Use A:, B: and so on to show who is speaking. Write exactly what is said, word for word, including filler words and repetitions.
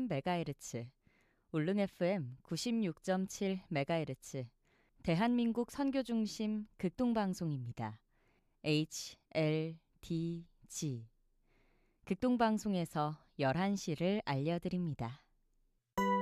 A: 메가헤르츠, 울릉 에프엠 구십육 점 칠 메가헤르츠, 대한민국 선교중심 극동방송입니다. 에이치 엘 디 지 극동방송에서 열한 시를 알려드립니다.